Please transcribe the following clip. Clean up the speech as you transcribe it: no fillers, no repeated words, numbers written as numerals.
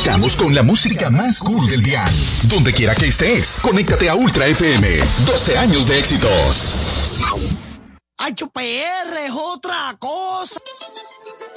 Estamos con la música más cool del dial. Donde quiera que estés, conéctate a Ultra FM. 12 años de éxitos. HPR es otra cosa.